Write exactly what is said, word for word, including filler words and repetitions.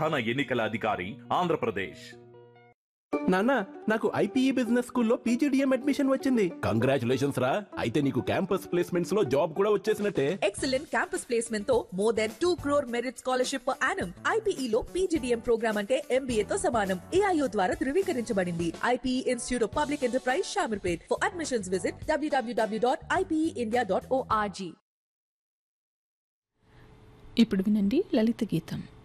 ప్రధాన ఎన్నికల అధికారి ఆంధ్రప్రదేశ్. నాన్న, నాకు ఐపీఈ బిజినెస్ స్కూల్లో పీజీడీఎం అడ్మిషన్ వచ్చింది. కంగ్రాచులేషన్స్ రా. అయితే నీకు క్యాంపస్ ప్లేస్మెంట్స్ లో జాబ్ కూడా వచ్చేసినట్టే. ఎక్సలెంట్ క్యాంపస్ ప్లేస్మెంట్ తో more than two crore merit scholarship per annum. IPE లో పీజీడీఎం ప్రోగ్రామ్ అంటే ఎంబీఏ తో సమానం. ఏఐఓ ద్వారా ధృవీకరించబడింది. IPE institute of public enterprise Shamirpet. For admissions visit WWW dot ఐపీఈఇండియా dot ORG. ఇప్పుడు వినండి లలిత గీతం.